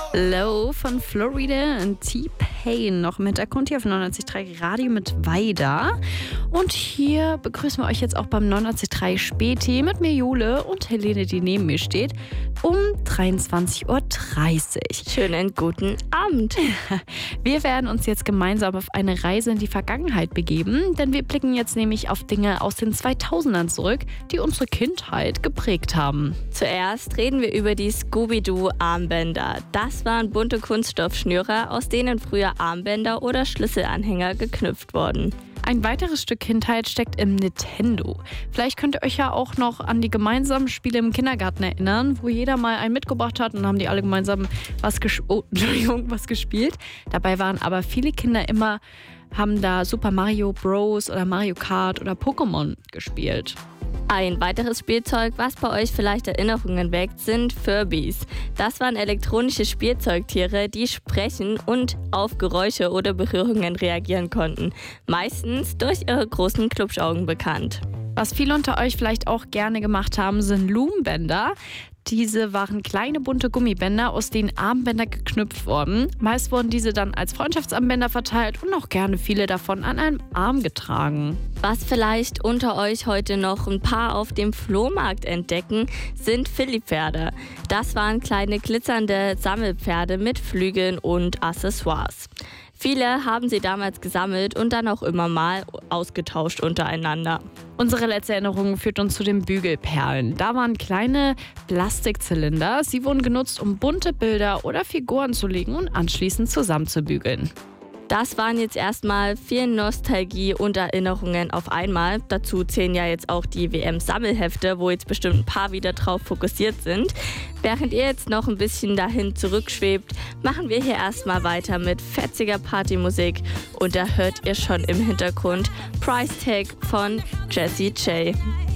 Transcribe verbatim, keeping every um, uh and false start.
Low von Florida und T-Pain noch im Hintergrund hier auf neunundneunzig Komma drei Radio mit Weida. Und hier begrüßen wir euch jetzt auch beim neunundneunzig Komma drei Späti mit mir Jule und Helene, die neben mir steht, um dreiundzwanzig Uhr dreißig. Schönen guten Abend. Wir werden uns jetzt gemeinsam auf eine Reise in die Vergangenheit begeben, denn wir blicken jetzt nämlich auf Dinge aus den zweitausendern zurück, die unsere Kindheit geprägt haben. Zuerst reden wir über die Scooby-Doo-Armbänder. Das waren bunte Kunststoffschnüre, aus denen früher Armbänder oder Schlüsselanhänger geknüpft wurden. Ein weiteres Stück Kindheit steckt im Nintendo. Vielleicht könnt ihr euch ja auch noch an die gemeinsamen Spiele im Kindergarten erinnern, wo jeder mal einen mitgebracht hat und haben die alle gemeinsam was, ges- oh, Entschuldigung, was gespielt. Dabei waren aber viele Kinder immer, haben da Super Mario Bros. Oder Mario Kart oder Pokémon gespielt. Ein weiteres Spielzeug, was bei euch vielleicht Erinnerungen weckt, sind Furbies. Das waren elektronische Spielzeugtiere, die sprechen und auf Geräusche oder Berührungen reagieren konnten. Meistens durch ihre großen Klubschaugen bekannt. Was viele unter euch vielleicht auch gerne gemacht haben, sind Loombänder. Diese waren kleine bunte Gummibänder, aus denen Armbänder geknüpft wurden. Meist wurden diese dann als Freundschaftsarmbänder verteilt und auch gerne viele davon an einem Arm getragen. Was vielleicht unter euch heute noch ein paar auf dem Flohmarkt entdecken, sind Philly-Pferde. Das waren kleine glitzernde Sammelpferde mit Flügeln und Accessoires. Viele haben sie damals gesammelt und dann auch immer mal ausgetauscht untereinander. Unsere letzte Erinnerung führt uns zu den Bügelperlen. Da waren kleine Plastikzylinder. Sie wurden genutzt, um bunte Bilder oder Figuren zu legen und anschließend zusammenzubügeln. Das waren jetzt erstmal viel Nostalgie und Erinnerungen auf einmal. Dazu zählen ja jetzt auch die W M-Sammelhefte, wo jetzt bestimmt ein paar wieder drauf fokussiert sind. Während ihr jetzt noch ein bisschen dahin zurückschwebt, machen wir hier erstmal weiter mit fetziger Partymusik. Und da hört ihr schon im Hintergrund Price Tag von Jessie J.